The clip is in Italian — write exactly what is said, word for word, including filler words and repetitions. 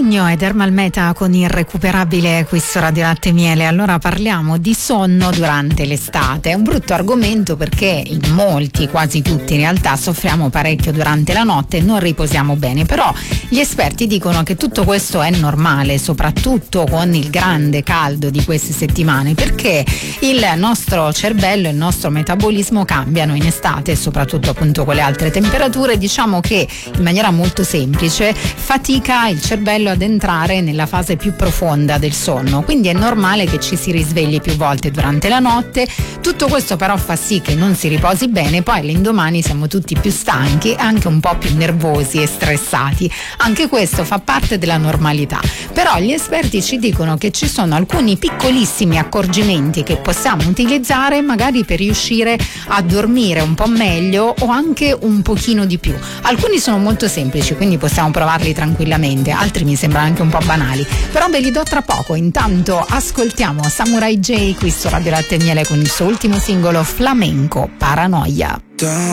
Ennio ed Ermal Meta con Irrecuperabile qui su Radio Latte e Miele. Allora parliamo di sonno durante l'estate. È un brutto argomento perché in molti, quasi tutti in realtà, soffriamo parecchio durante la notte e non riposiamo bene, però gli esperti dicono che tutto questo è normale, soprattutto con il grande caldo di queste settimane, perché il nostro cervello e il nostro metabolismo cambiano in estate, soprattutto appunto con le altre temperature. Diciamo che in maniera molto semplice fatica il cervello ad entrare nella fase più profonda del sonno, quindi è normale che ci si risvegli più volte durante la notte. Tutto questo però fa sì che non si riposi bene, poi l'indomani siamo tutti più stanchi e anche un po' più nervosi e stressati. Anche questo fa parte della normalità, però gli esperti ci dicono che ci sono alcuni piccolissimi accorgimenti che possiamo utilizzare magari per riuscire a dormire un po' meglio o anche un pochino di più. Alcuni sono molto semplici, quindi possiamo provarli tranquillamente, altri mi sembrano anche un po' banali, però ve li do tra poco. Intanto ascoltiamo Samurai J qui su Radio Latte e Miele con il suo ultimo singolo Flamenco, Paranoia.